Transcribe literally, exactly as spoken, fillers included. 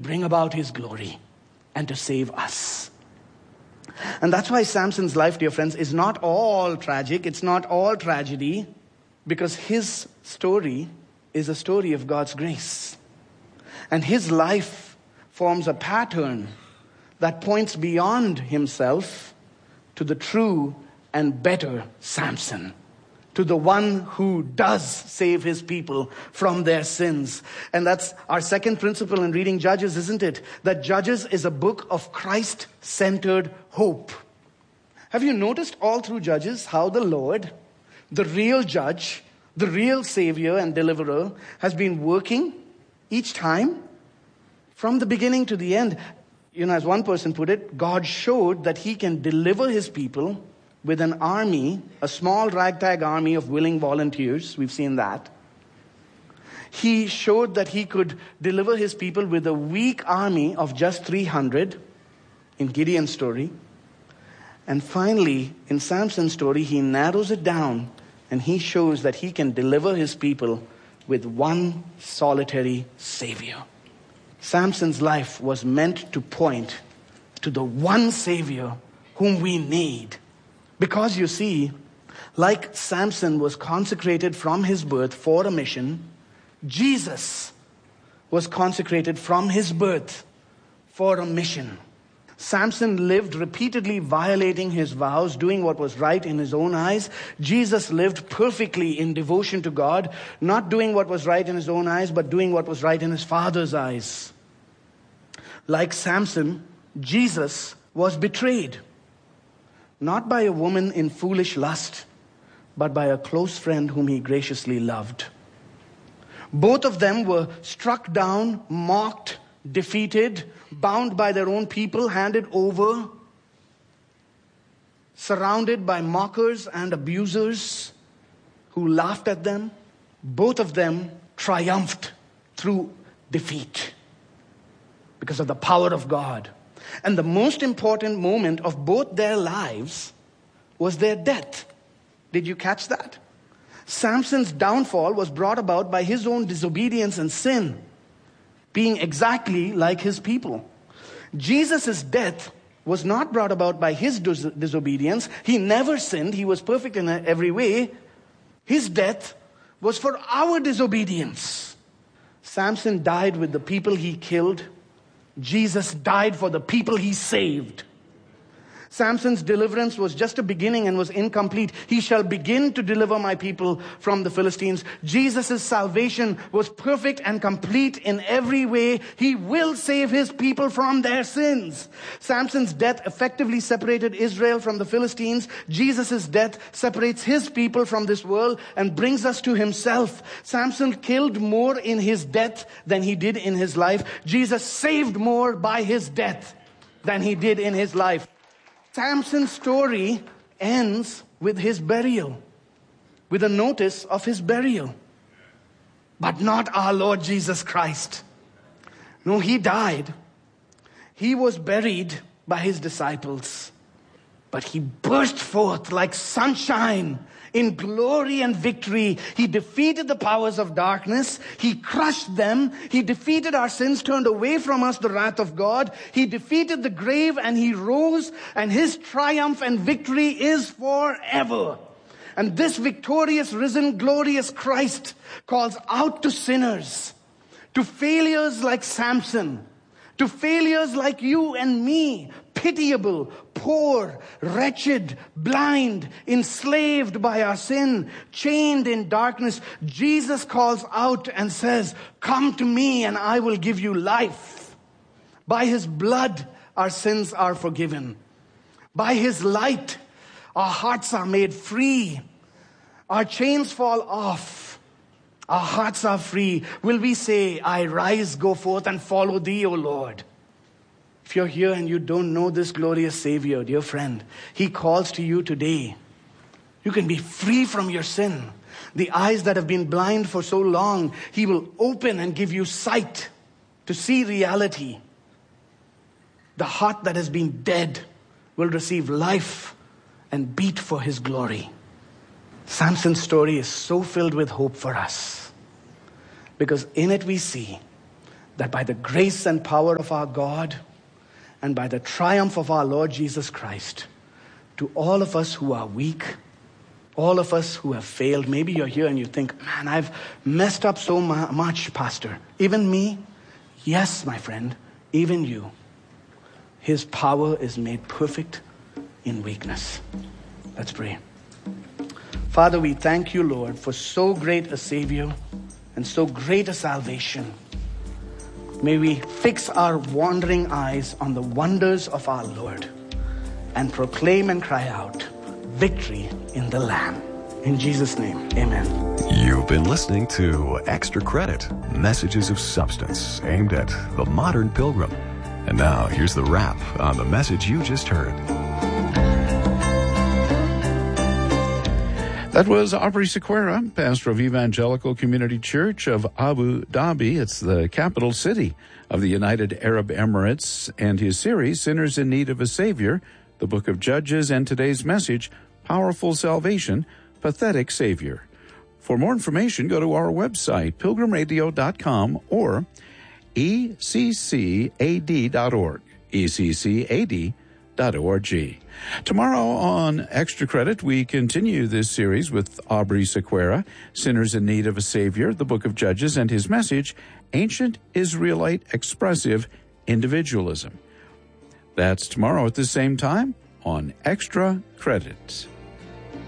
bring about his glory and to save us. And that's why Samson's life, dear friends, is not all tragic. It's not all tragedy, because his story is a story of God's grace. And his life forms a pattern that points beyond himself to the true and better Samson, to the one who does save his people from their sins. And that's our second principle in reading Judges, isn't it? That Judges is a book of Christ-centered hope. Have you noticed all through Judges how the Lord, the real judge, the real savior and deliverer, has been working each time from the beginning to the end? You know, as one person put it, God showed that he can deliver his people with an army, a small ragtag army of willing volunteers. We've seen that. He showed that he could deliver his people with a weak army of just three hundred in Gideon's story. And finally, in Samson's story, he narrows it down and he shows that he can deliver his people with one solitary savior. Samson's life was meant to point to the one savior whom we need. Because you see, like Samson was consecrated from his birth for a mission, Jesus was consecrated from his birth for a mission. Samson lived repeatedly violating his vows, doing what was right in his own eyes. Jesus lived perfectly in devotion to God, not doing what was right in his own eyes, but doing what was right in his Father's eyes. Like Samson, Jesus was betrayed. Not by a woman in foolish lust, but by a close friend whom he graciously loved. Both of them were struck down, mocked, defeated, bound by their own people, handed over, surrounded by mockers and abusers who laughed at them. Both of them triumphed through defeat because of the power of God. And the most important moment of both their lives was their death. Did you catch that? Samson's downfall was brought about by his own disobedience and sin, being exactly like his people. Jesus' death was not brought about by his dis- disobedience. He never sinned. He was perfect in every way. His death was for our disobedience. Samson died with the people he killed. Jesus died for the people he saved. Samson's deliverance was just a beginning and was incomplete. He shall begin to deliver my people from the Philistines. Jesus' salvation was perfect and complete in every way. He will save his people from their sins. Samson's death effectively separated Israel from the Philistines. Jesus' death separates his people from this world and brings us to himself. Samson killed more in his death than he did in his life. Jesus saved more by his death than he did in his life. Samson's story ends with his burial, with a notice of his burial. But not our Lord Jesus Christ. No, he died. He was buried by his disciples. But he burst forth like sunshine in glory and victory. He defeated the powers of darkness. He crushed them. He defeated our sins, turned away from us the wrath of God. He defeated the grave and he rose, and his triumph and victory is forever. And this victorious, risen, glorious Christ calls out to sinners, to failures like Samson, to failures like you and me, pitiable, poor, wretched, blind, enslaved by our sin, chained in darkness. Jesus calls out and says, "Come to me and I will give you life." By his blood, our sins are forgiven. By his light, our hearts are made free. Our chains fall off. Our hearts are free. Will we say, "I rise, go forth and follow thee, O Lord"? If you're here and you don't know this glorious Savior, dear friend, he calls to you today. You can be free from your sin. The eyes that have been blind for so long, he will open and give you sight to see reality. The heart that has been dead will receive life and beat for his glory. Samson's story is so filled with hope for us, because in it we see that by the grace and power of our God and by the triumph of our Lord Jesus Christ, to all of us who are weak, all of us who have failed, maybe you're here and you think, man, I've messed up so much, Pastor. Even me? Yes, my friend, even you. His power is made perfect in weakness. Let's pray. Father, we thank you, Lord, for so great a Savior and so great a salvation. May we fix our wandering eyes on the wonders of our Lord and proclaim and cry out, victory in the Lamb. In Jesus' name, amen. You've been listening to Extra Credit, messages of substance aimed at the modern pilgrim. And now, here's the wrap on the message you just heard. That was Aubrey Sequeira, pastor of Evangelical Community Church of Abu Dhabi. It's the capital city of the United Arab Emirates, and his series, Sinners in Need of a Savior, the Book of Judges, and today's message, Powerful Salvation, Pathetic Savior. For more information, go to our website, pilgrim radio dot com or E C C A D dot org, E C C A D dot org. Tomorrow on Extra Credit, we continue this series with Aubrey Sequeira, Sinners in Need of a Savior, the Book of Judges, and his message, Ancient Israelite Expressive Individualism. That's tomorrow at the same time on Extra Credit.